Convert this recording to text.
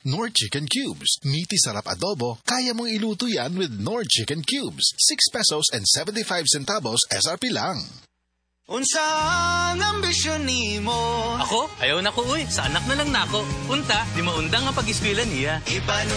Knorr Chicken Cubes. Meaty sarap adobo, kaya mong iluto yan with Knorr Chicken Cubes. 6 pesos and 75 centavos SRP lang. Unsa ang ambisyon nimo? Ako? Ayaw na ko, uy. Sa anak na lang nako. Unta, di maundang ang pag-eskwela niya.